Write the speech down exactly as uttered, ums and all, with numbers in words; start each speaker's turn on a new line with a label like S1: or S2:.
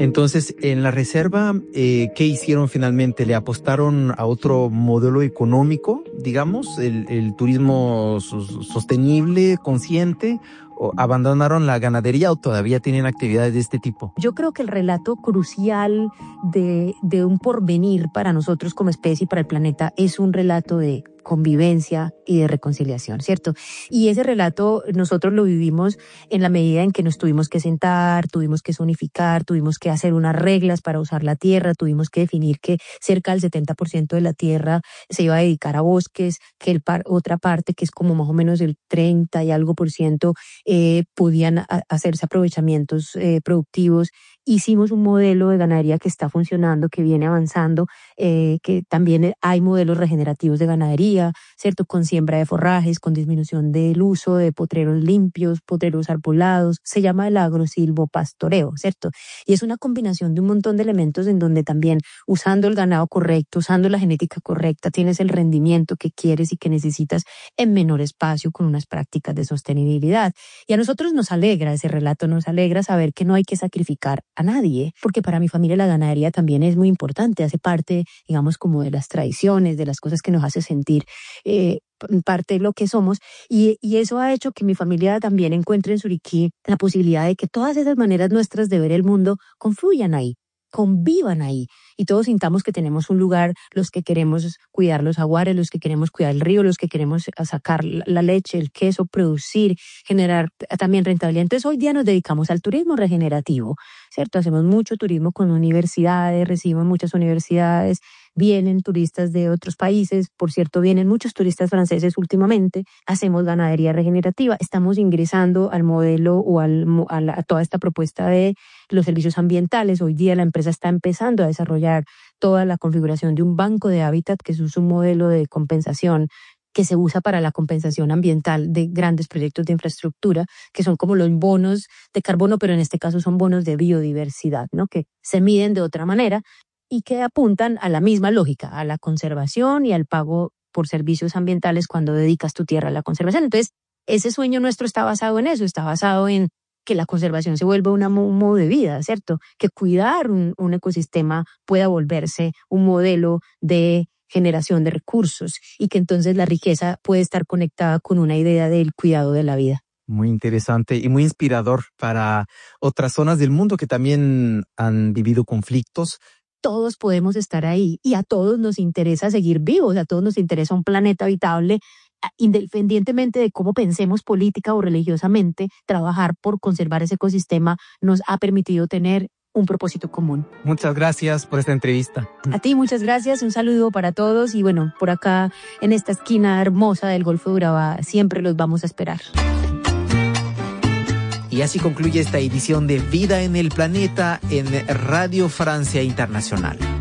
S1: Entonces, en la reserva, eh, ¿qué hicieron finalmente? ¿Le apostaron a otro modelo económico, digamos, el, el turismo sostenible, consciente? ¿O abandonaron la ganadería o todavía tienen actividades de este tipo?
S2: Yo creo que el relato crucial de, de un porvenir para nosotros como especie y para el planeta es un relato de convivencia y de reconciliación, ¿cierto? Y ese relato nosotros lo vivimos en la medida en que nos tuvimos que sentar, tuvimos que zonificar, tuvimos que hacer unas reglas para usar la tierra, tuvimos que definir que cerca del setenta por ciento de la tierra se iba a dedicar a bosques, que el par, otra parte, que es como más o menos el treinta y algo por ciento, eh, podían a, hacerse aprovechamientos eh, productivos. Hicimos un modelo de ganadería que está funcionando, que viene avanzando, eh, que también hay modelos regenerativos de ganadería, ¿cierto? Con siembra de forrajes, con disminución del uso de potreros limpios, potreros arbolados. Se llama el agrosilvopastoreo, ¿cierto? Y es una combinación de un montón de elementos en donde también usando el ganado correcto, usando la genética correcta, tienes el rendimiento que quieres y que necesitas en menor espacio con unas prácticas de sostenibilidad. Y a nosotros nos alegra ese relato, nos alegra saber que no hay que sacrificar a nadie, porque para mi familia la ganadería también es muy importante, hace parte, digamos, como de las tradiciones, de las cosas que nos hace sentir eh, parte de lo que somos, y, y eso ha hecho que mi familia también encuentre en Suriquí la posibilidad de que todas esas maneras nuestras de ver el mundo confluyan ahí, convivan ahí, y todos sintamos que tenemos un lugar, los que queremos cuidar los aguares, los que queremos cuidar el río, los que queremos sacar la leche, el queso, producir, generar también rentabilidad. Entonces hoy día nos dedicamos al turismo regenerativo, ¿cierto? Hacemos mucho turismo con universidades, recibimos muchas universidades, vienen turistas de otros países, por cierto, vienen muchos turistas franceses últimamente, hacemos ganadería regenerativa, estamos ingresando al modelo o al, a, la, a toda esta propuesta de los servicios ambientales. Hoy día la empresa está empezando a desarrollar toda la configuración de un banco de hábitat, que es un modelo de compensación que se usa para la compensación ambiental de grandes proyectos de infraestructura, que son como los bonos de carbono, pero en este caso son bonos de biodiversidad, ¿no? Que se miden de otra manera y que apuntan a la misma lógica, a la conservación y al pago por servicios ambientales cuando dedicas tu tierra a la conservación. Entonces, ese sueño nuestro está basado en eso, está basado en que la conservación se vuelva una, un modo de vida, ¿cierto? Que cuidar un, un ecosistema pueda volverse un modelo de generación de recursos y que entonces la riqueza puede estar conectada con una idea del cuidado de la vida.
S1: Muy interesante y muy inspirador para otras zonas del mundo que también han vivido conflictos.
S2: Todos podemos estar ahí y a todos nos interesa seguir vivos, a todos nos interesa un planeta habitable, independientemente de cómo pensemos política o religiosamente. Trabajar por conservar ese ecosistema nos ha permitido tener un propósito común.
S1: Muchas gracias por esta entrevista.
S2: A ti muchas gracias, un saludo para todos y bueno, por acá en esta esquina hermosa del Golfo de Urabá siempre los vamos a esperar.
S1: Y así concluye esta edición de Vida en el Planeta en Radio Francia Internacional.